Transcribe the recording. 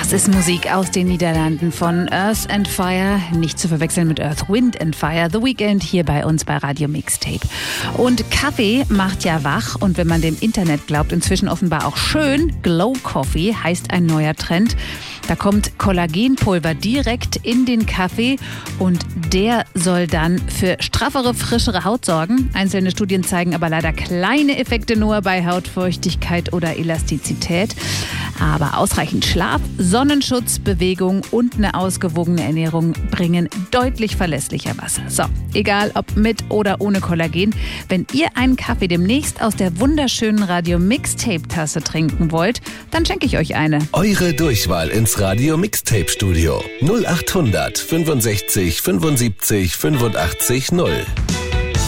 Das ist Musik aus den Niederlanden von Earth and Fire, nicht zu verwechseln mit Earth, Wind and Fire. The Weeknd hier bei uns bei Radio Mixtape. Und Kaffee macht ja wach und wenn man dem Internet glaubt, inzwischen offenbar auch schön. Glow Coffee heißt ein neuer Trend. Da kommt Kollagenpulver direkt in den Kaffee und der soll dann für straffere, frischere Haut sorgen. Einzelne Studien zeigen aber leider kleine Effekte nur bei Hautfeuchtigkeit oder Elastizität. Aber ausreichend Schlaf, Sonnenschutz, Bewegung und eine ausgewogene Ernährung bringen deutlich verlässlicher Wasser. So, egal ob mit oder ohne Kollagen, wenn ihr einen Kaffee demnächst aus der wunderschönen Radio Mixtape-Tasse trinken wollt, dann schenke ich euch eine. Eure Durchwahl ins Radio Mixtape Studio 0800 65 75 85 0.